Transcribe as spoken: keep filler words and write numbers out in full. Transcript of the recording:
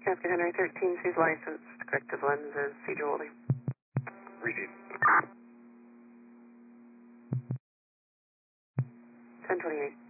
Captain Henry thirteen, she's licensed. Corrective lenses, Cedar Woolley. Repeat. ten twenty-eight.